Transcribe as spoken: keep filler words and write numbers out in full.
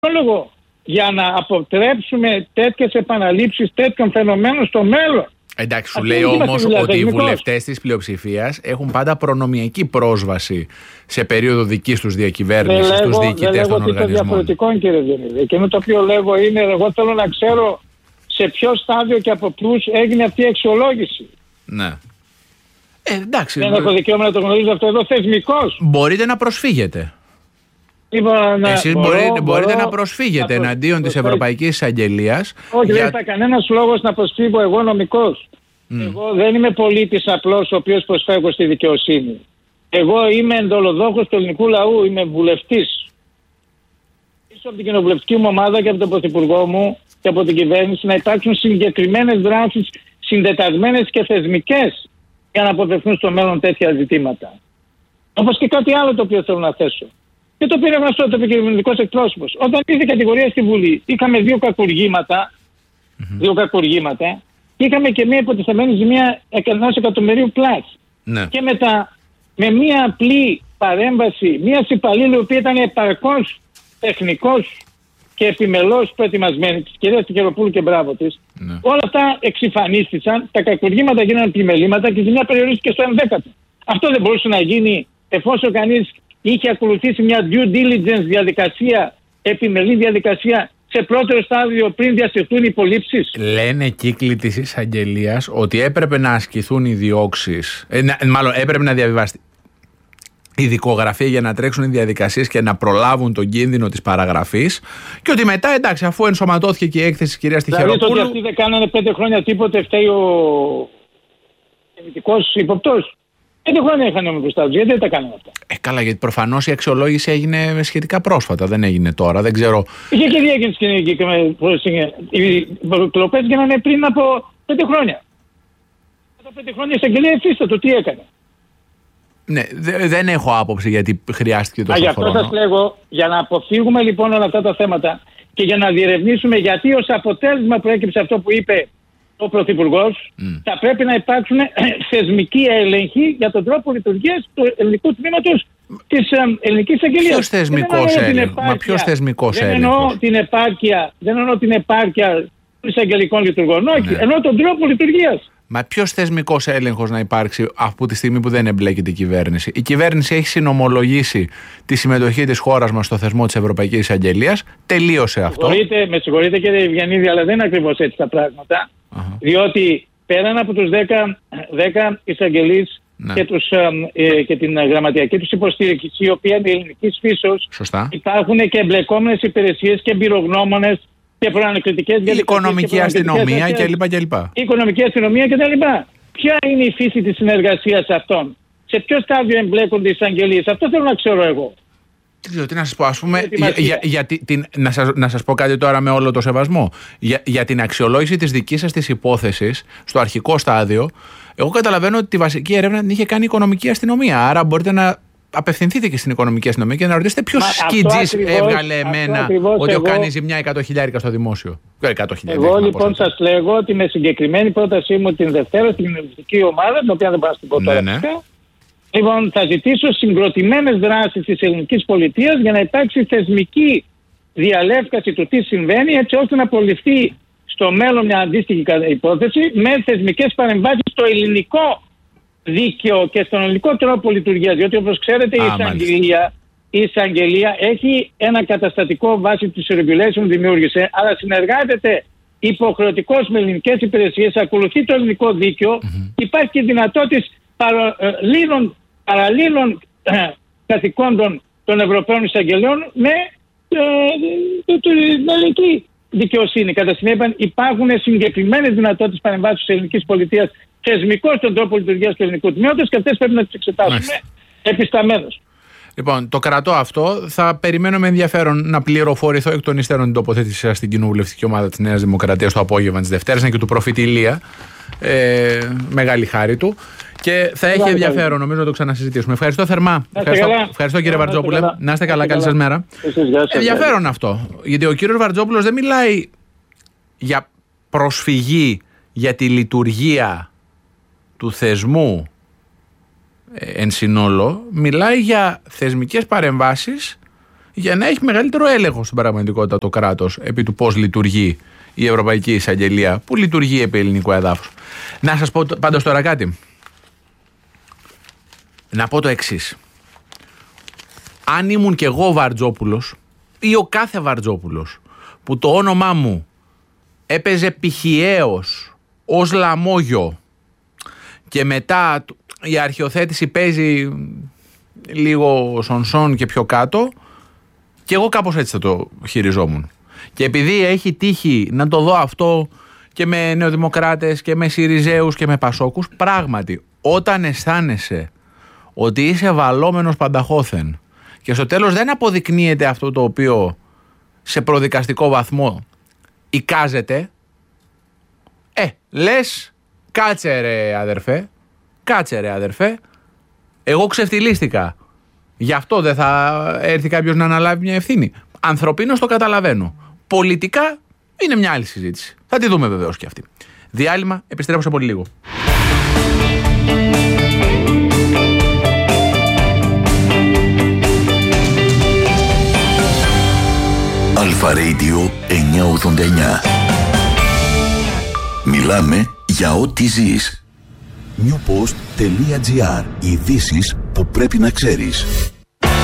λόγο για να αποτρέψουμε τέτοιες επαναλήψεις τέτοιων φαινομένων στο μέλλον. Εντάξει, σου λέει όμως ότι οι βουλευτές της πλειοψηφίας έχουν πάντα προνομιακή πρόσβαση σε περίοδο δικής τους διακυβέρνησης στους διοικητές των οργανισμών. Δεν λέγω ότι είναι διαφορετικό, κύριε Διονύδη. Εκείνο το οποίο λέγω είναι, εγώ θέλω να ξέρω σε ποιο στάδιο και από ποιους έγινε αυτή η αξιολόγηση. Ναι. Ε, εντάξει. Δεν έχω δικαίωμα να το γνωρίζω αυτό εδώ θεσμικός. Μπορείτε να προσφύγετε. Λοιπόν, Εσείς μπορώ, μπορείτε, μπορώ, μπορείτε να προσφύγετε να εναντίον της Ευρωπαϊκής Εισαγγελίας. Όχι, για... δεν υπάρχει κανένας λόγος να προσφύγω εγώ νομικός. Mm. Εγώ δεν είμαι πολίτης απλός ο οποίος προσφεύγω στη δικαιοσύνη. Εγώ είμαι εντολοδόχος του ελληνικού λαού, είμαι βουλευτής. Πίσω από την κοινοβουλευτική μου ομάδα και από τον πρωθυπουργό μου και από την κυβέρνηση να υπάρξουν συγκεκριμένες δράσεις συντεταγμένες και θεσμικές για να αποφευθούν στο μέλλον τέτοια ζητήματα. Όπως και κάτι άλλο το οποίο θέλω να θέσω. Και το πήρε γνωστό το επικοινωνικός εκπρόσωπος. Όταν ήρθε κατηγορία στη Βουλή, είχαμε δύο κακουργήματα, mm-hmm. δύο κακουργήματα και είχαμε και μια υποτιθεμένη ζημία ενός εκατομμυρίου πλάς. Ναι. Και μετά, με μια απλή παρέμβαση, μια υπαλλήλου, η οποία ήταν επαρκώς τεχνικός και επιμελώς προετοιμασμένη, της κυρίας Τικεροπούλου και μπράβο της, ναι. όλα αυτά εξυφανίστησαν, τα κακουργήματα γίνανε πλημελήματα και η ζημιά περιορίστηκε στο ενδέκατο. Αυτό δεν μπορούσε να γίνει εφόσον κανείς είχε ακολουθήσει μια due diligence διαδικασία, επιμελή διαδικασία, σε πρώτο στάδιο πριν διασυρθούν οι υπολήψεις. Λένε κύκλοι της εισαγγελίας ότι έπρεπε να ασκηθούν οι διώξεις, ε, να, μάλλον έπρεπε να διαβιβαστεί η δικογραφία για να τρέξουν οι διαδικασίες και να προλάβουν τον κίνδυνο της παραγραφής, και ότι μετά, εντάξει, αφού ενσωματώθηκε και η έκθεση της κυρίας Τιχεροπούλου. Δηλαδή το ότι αυτοί δεν κάνανε πέντε χρόνια τίποτε, φταίει ο ειδικός υποπτός. Πέντε χρόνια είχαν νόμιμη προστάτευση, γιατί δεν τα κάνανε αυτά. Ε, καλά, γιατί προφανώς η αξιολόγηση έγινε σχετικά πρόσφατα, δεν έγινε τώρα, δεν ξέρω. Είχε και διέγενση κοινωνική. Οι κλοπές γίνανε πριν από πέντε χρόνια. Μετά πέντε χρόνια η εισαγγελία εφίστατο, τι έκανε. Ναι, δε, δεν έχω άποψη γιατί χρειάστηκε τόσο Α, χρόνο. γι' αυτό σας λέγω, για να αποφύγουμε λοιπόν όλα αυτά τα θέματα και για να διερευνήσουμε γιατί ως αποτέλεσμα προέκυψε αυτό που είπε ο Πρωθυπουργός, mm. θα πρέπει να υπάρξουν θεσμικοί έλεγχοι για τον τρόπο λειτουργίας του ελληνικού τμήματος της ελληνικής εισαγγελίας. Ποιος θεσμικός έλεγχος? Μα ποιος θεσμικός δεν έλεγχος? Εννοώ την επάρκεια, δεν εννοώ την επάρκεια των εισαγγελικών λειτουργών, όχι, ναι. εννοώ τον τρόπο λειτουργίας. Μα ποιος θεσμικός έλεγχος να υπάρξει από τη στιγμή που δεν εμπλέκεται η κυβέρνηση? Η κυβέρνηση έχει συνομολογήσει τη συμμετοχή της χώρας μας στο θεσμό της Ευρωπαϊκής Εισαγγελίας. Τελείωσε αυτό. Συγχωρείτε, με συγχωρείτε κύριε Ευγενίδη, αλλά δεν είναι ακριβώς έτσι τα πράγματα. Uh-huh. Διότι πέραν από τους δέκα εισαγγελείς ναι. και, ε, και την γραμματιακή τους υποστήριξη, η οποία είναι ελληνικής φύσεως, υπάρχουν και εμπλεκόμενες υπηρεσίες και εμπειρογνώμονες και προανακριτικές διαδικασίες. Οικονομική αστυνομία κλπ. Οικονομική αστυνομία κτλ. Ποια είναι η φύση της συνεργασίας αυτών? Σε ποιο στάδιο εμπλέκονται οι εισαγγελίες? Αυτό θέλω να ξέρω εγώ. Δεν ξέρω τι να σας πω, ας πούμε, για, για, για την, να, σας, να σας πω κάτι τώρα με όλο το σεβασμό. Για, για την αξιολόγηση της δικής σας της υπόθεσης, στο αρχικό στάδιο, εγώ καταλαβαίνω ότι τη βασική έρευνα την είχε κάνει η οικονομική αστυνομία. Άρα μπορείτε να απευθυνθείτε και στην οικονομική αστυνομία και να ρωτήσετε ποιος σκιτζής έβγαλε εμένα ότι εγώ... κάνει ζημιά εκατό χιλιάρικα στο δημόσιο. Εγώ λοιπόν σας λέγω ότι με συγκεκριμένη πρότασή μου την Δευτέρα στην κοινοβουλευτική ομάδα, την οποία δεν πάω να την πω τώρα, ναι, ναι. Λοιπόν, θα ζητήσω συγκροτημένες δράσεις της ελληνικής πολιτείας για να υπάρξει θεσμική διαλεύκαση του τι συμβαίνει, έτσι ώστε να προληφθεί στο μέλλον μια αντίστοιχη υπόθεση με θεσμικές παρεμβάσεις στο ελληνικό δίκαιο και στον ελληνικό τρόπο λειτουργίας. Διότι όπως ξέρετε η εισαγγελία, η εισαγγελία έχει ένα καταστατικό βάση της regulation που δημιούργησε, αλλά συνεργάζεται υποχρεωτικώς με ελληνικές υπηρεσίες, ακολουθεί το ελληνικό δίκαιο, mm-hmm. υπάρχει και δυνατότητα παραλλήλων, παραλλήλων καθηκόντων των Ευρωπαίων εισαγγελιών με ε, την ελληνική δικαιοσύνη. Κατά συνέπεια υπάρχουν συγκεκριμένες δυνατότητες παρεμβάσεως της ελληνικής πολιτείας θεσμικός στον τρόπο λειτουργίας του ελληνικού τμήματος και αυτές πρέπει να τις εξετάσουμε επισταμένως. Λοιπόν, το κρατώ αυτό. Θα περιμένω με ενδιαφέρον να πληροφορηθώ εκ των υστέρων την τοποθέτηση σας στην κοινοβουλευτική ομάδα της Νέας Δημοκρατίας το απόγευμα της Δευτέρας. Είναι και του προφήτη Ηλία. Ε, μεγάλη χάρη του. Και θα έχει ενδιαφέρον, νομίζω, να το ξανασυζητήσουμε. Ευχαριστώ θερμά. Ευχαριστώ, ευχαριστώ κύριε Βαρτζόπουλε. Να είστε καλά, καλή σας μέρα. Ενδιαφέρον αυτό. Γιατί ο κύριος Βαρτζόπουλος δεν μιλάει για προσφυγή για τη λειτουργία του θεσμού εν συνόλο, μιλάει για θεσμικές παρεμβάσεις για να έχει μεγαλύτερο έλεγχο στην πραγματικότητα το κράτος επί του πώς λειτουργεί η Ευρωπαϊκή Εισαγγελία, που λειτουργεί επί ελληνικού εδάφους. Να σας πω πάντως τώρα κάτι. Να πω το εξής. Αν ήμουν κι εγώ Βαρτζόπουλος ή ο κάθε Βαρτζόπουλος που το όνομά μου έπαιζε πηχιαίος ως λαμόγιο και μετά η αρχιοθέτηση παίζει λίγο σονσόν και πιο κάτω, και εγώ κάπως έτσι θα το χειριζόμουν. Και επειδή έχει τύχει να το δω αυτό και με νεοδημοκράτες και με Συριζέους και με Πασόκους, πράγματι όταν αισθάνεσαι ότι είσαι βαλόμενος πανταχώθεν και στο τέλος δεν αποδεικνύεται αυτό το οποίο σε προδικαστικό βαθμό εικάζεται, ε, λες κάτσε ρε αδερφέ, κάτσε ρε αδερφέ, εγώ ξεφτυλίστηκα, γι' αυτό δεν θα έρθει κάποιος να αναλάβει μια ευθύνη. Ανθρωπίνως το καταλαβαίνω. Πολιτικά είναι μια άλλη συζήτηση. Θα τη δούμε βεβαίως και αυτή. Διάλειμμα, επιστρέφω σε πολύ λίγο. Αλφα Radio εννιακόσια ογδόντα εννιά. Μιλάμε για ό,τι ζεις. newpost.gr. Ειδήσεις που πρέπει να ξέρεις.